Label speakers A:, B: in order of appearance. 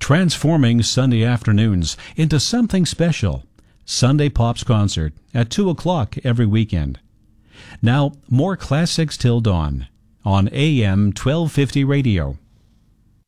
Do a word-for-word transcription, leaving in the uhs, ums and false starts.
A: transforming Sunday afternoons into something special. Sunday Pops Concert at two o'clock every weekend. Now, more classics till dawn on A M twelve fifty radio.